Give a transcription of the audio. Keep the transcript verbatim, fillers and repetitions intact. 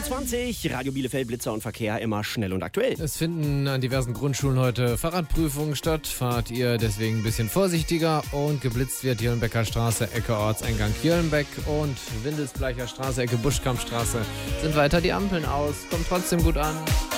Uhr zwanzig, Radio Bielefeld, Blitzer und Verkehr, immer schnell und aktuell. Es finden an diversen Grundschulen heute Fahrradprüfungen statt. Fahrt ihr deswegen ein bisschen vorsichtiger. Und geblitzt wird Jürlenbecker Straße, Ecke Ortseingang Jürlenbeck und Windelsbleicher Straße, Ecke Buschkampfstraße. Sind weiter die Ampeln aus. Kommt trotzdem gut an.